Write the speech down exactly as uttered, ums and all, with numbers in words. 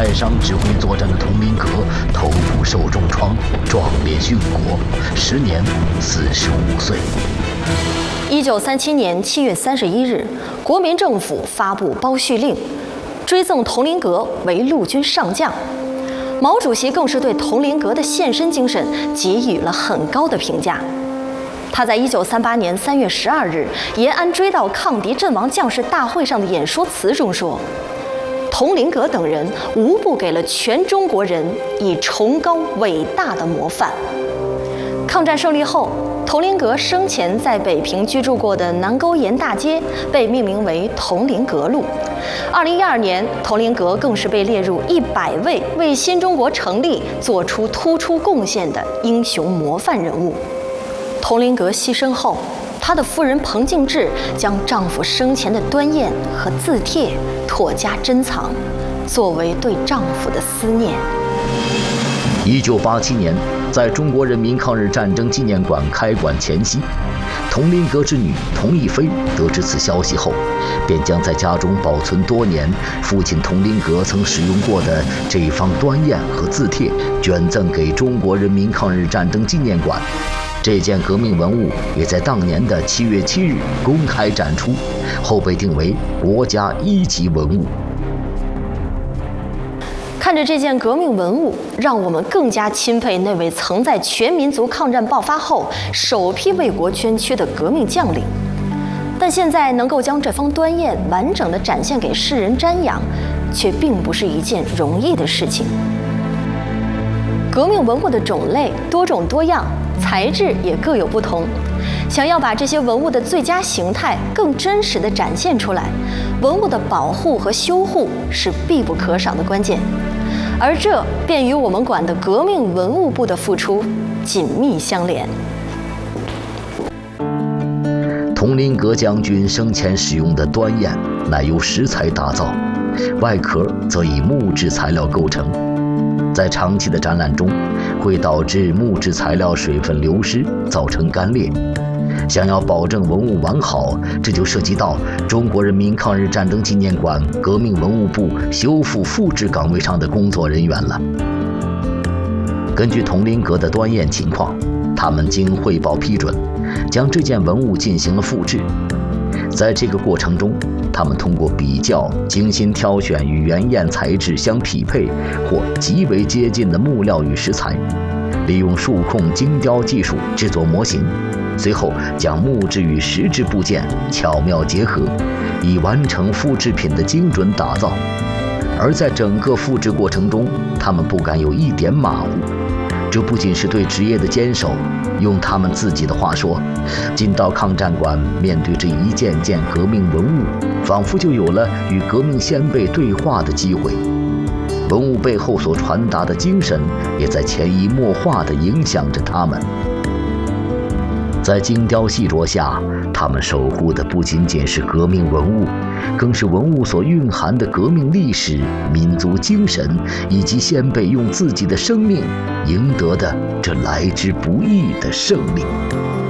带伤指挥作战的佟麟阁头部受重创，壮烈殉国，时年四十五岁。 一九三七年七月三十一日，国民政府发布褒叙令，追赠佟麟阁为陆军上将。毛主席更是对佟麟阁的献身精神给予了很高的评价。他在一九三八年三月十二日延安追悼抗敌阵亡将士大会上的演说词中说：“佟麟阁等人无不给了全中国人以崇高伟大的模范。”抗战胜利后，佟麟阁生前在北平居住过的南沟沿大街被命名为佟麟阁路。二零一二年，佟麟阁更是被列入一百位为新中国成立做出突出贡献的英雄模范人物。佟麟阁牺牲后，他的夫人彭敬志将丈夫生前的端砚和字帖妥加珍藏，作为对丈夫的思念。 一九八七年，在中国人民抗日战争纪念馆开馆前夕，佟麟阁之女佟亦菲得知此消息后，便将在家中保存多年父亲佟麟阁曾使用过的这一方端砚和字帖捐赠给中国人民抗日战争纪念馆。这件革命文物也在当年的七月七日公开展出，后被定为国家一级文物。 看着这件革命文物，让我们更加钦佩那位曾在全民族抗战爆发后首批为国捐躯的革命将领。但现在能够将这方端砚完整地展现给世人瞻仰，却并不是一件容易的事情。革命文物的种类多种多样，材质也各有不同。想要把这些文物的最佳形态更真实地展现出来，文物的保护和修护是必不可少的关键。而这便与我们馆的革命文物部的付出紧密相连。 佟麟阁将军生前使用的端砚乃由石材打造，外壳则以木质材料构成。在长期的展览中，会导致木质材料水分流失，造成干裂。想要保证文物完好，这就涉及到中国人民抗日战争纪念馆革命文物部修复复制岗位上的工作人员了。根据佟麟阁的端砚情况，他们经汇报批准，将这件文物进行了复制。在这个过程中，他们通过比较，精心挑选与原砚材质相匹配或极为接近的木料与石材，利用数控精雕技术制作模型，随后将木质与石质部件巧妙结合，以完成复制品的精准打造。而在整个复制过程中，他们不敢有一点马虎。这不仅是对职业的坚守，用他们自己的话说，进到抗战馆，面对这一件件革命文物，仿佛就有了与革命先辈对话的机会。文物背后所传达的精神，也在潜移默化地影响着他们。在精雕细琢下，他们守护的不仅仅是革命文物，更是文物所蕴含的革命历史、民族精神，以及先辈用自己的生命赢得的这来之不易的胜利。